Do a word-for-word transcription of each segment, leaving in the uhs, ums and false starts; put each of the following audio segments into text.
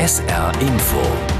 S R Info.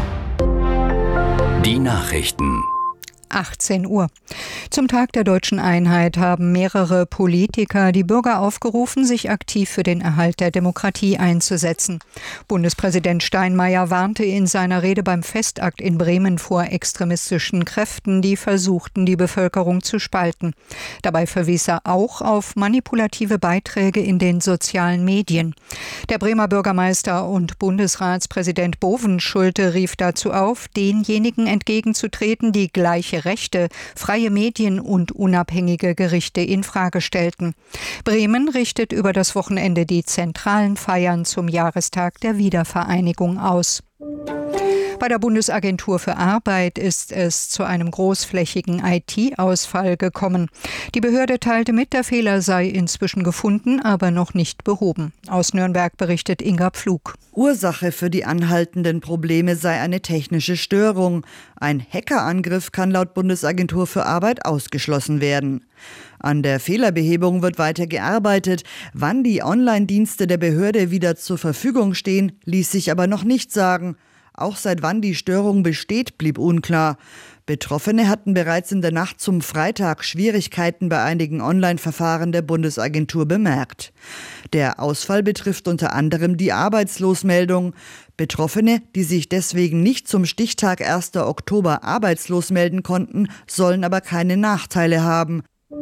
Die Nachrichten. achtzehn Uhr. Zum Tag der deutschen Einheit haben mehrere Politiker die Bürger aufgerufen, sich aktiv für den Erhalt der Demokratie einzusetzen. Bundespräsident Steinmeier warnte in seiner Rede beim Festakt in Bremen vor extremistischen Kräften, die versuchten, die Bevölkerung zu spalten. Dabei verwies er auch auf manipulative Beiträge in den sozialen Medien. Der Bremer Bürgermeister und Bundesratspräsident Bovenschulte rief dazu auf, denjenigen entgegenzutreten, die gleiche Rechte, freie Medien und unabhängige Gerichte in Frage stellten. Bremen richtet über das Wochenende die zentralen Feiern zum Jahrestag der Wiedervereinigung aus. Bei der Bundesagentur für Arbeit ist es zu einem großflächigen I T-Ausfall gekommen. Die Behörde teilte mit, der Fehler sei inzwischen gefunden, aber noch nicht behoben. Aus Nürnberg berichtet Inga Pflug. Ursache für die anhaltenden Probleme sei eine technische Störung. Ein Hackerangriff kann laut Bundesagentur für Arbeit ausgeschlossen werden. An der Fehlerbehebung wird weiter gearbeitet. Wann die Online-Dienste der Behörde wieder zur Verfügung stehen, ließ sich aber noch nicht sagen. Auch seit wann die Störung besteht, blieb unklar. Betroffene hatten bereits in der Nacht zum Freitag Schwierigkeiten bei einigen Online-Verfahren der Bundesagentur bemerkt. Der Ausfall betrifft unter anderem die Arbeitslosmeldung. Betroffene, die sich deswegen nicht zum Stichtag ersten Oktober arbeitslos melden konnten, sollen aber keine Nachteile haben.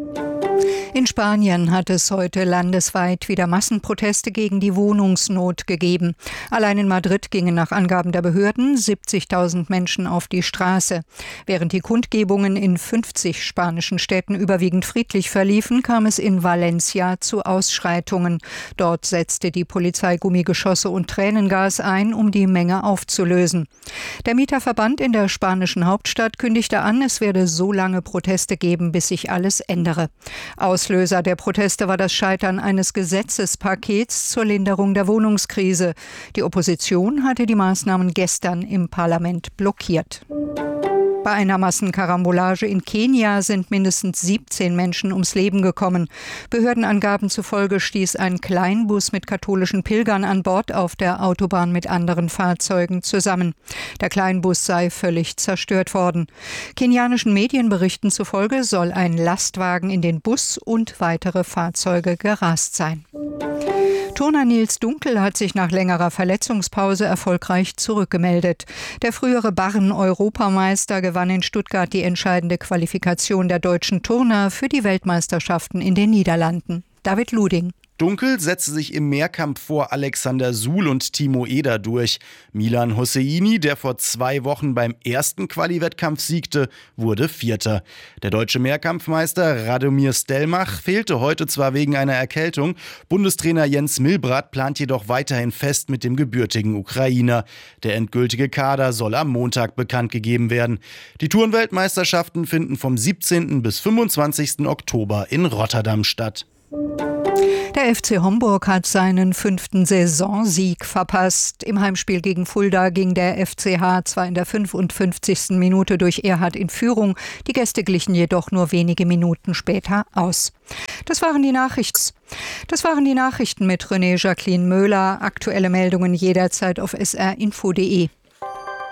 In Spanien hat es heute landesweit wieder Massenproteste gegen die Wohnungsnot gegeben. Allein in Madrid gingen nach Angaben der Behörden siebzigtausend Menschen auf die Straße. Während die Kundgebungen in fünfzig spanischen Städten überwiegend friedlich verliefen, kam es in Valencia zu Ausschreitungen. Dort setzte die Polizei Gummigeschosse und Tränengas ein, um die Menge aufzulösen. Der Mieterverband in der spanischen Hauptstadt kündigte an, es werde so lange Proteste geben, bis sich alles ändere. Auslöser der Proteste war das Scheitern eines Gesetzespakets zur Linderung der Wohnungskrise. Die Opposition hatte die Maßnahmen gestern im Parlament blockiert. Bei einer Massenkarambolage in Kenia sind mindestens siebzehn Menschen ums Leben gekommen. Behördenangaben zufolge stieß ein Kleinbus mit katholischen Pilgern an Bord auf der Autobahn mit anderen Fahrzeugen zusammen. Der Kleinbus sei völlig zerstört worden. Kenianischen Medienberichten zufolge soll ein Lastwagen in den Bus und weitere Fahrzeuge gerast sein. Turner Nils Dunkel hat sich nach längerer Verletzungspause erfolgreich zurückgemeldet. Der frühere Barren-Europameister gewann in Stuttgart die entscheidende Qualifikation der deutschen Turner für die Weltmeisterschaften in den Niederlanden. David Luding. Dunkel setzte sich im Mehrkampf vor Alexander Suhl und Timo Eder durch. Milan Hosseini, der vor zwei Wochen beim ersten Quali-Wettkampf siegte, wurde Vierter. Der deutsche Mehrkampfmeister Radomir Stelmach fehlte heute zwar wegen einer Erkältung. Bundestrainer Jens Milbrat plant jedoch weiterhin fest mit dem gebürtigen Ukrainer. Der endgültige Kader soll am Montag bekannt gegeben werden. Die Turnweltmeisterschaften finden vom siebzehnten bis fünfundzwanzigsten Oktober in Rotterdam statt. Der F C Homburg hat seinen fünften Saisonsieg verpasst. Im Heimspiel gegen Fulda ging der F C H zwar in der fünfundfünfzigsten Minute durch Erhard in Führung, die Gäste glichen jedoch nur wenige Minuten später aus. Das waren die Nachrichten. Das waren die Nachrichten mit René Jacqueline Möhler. Aktuelle Meldungen jederzeit auf s r info punkt d e.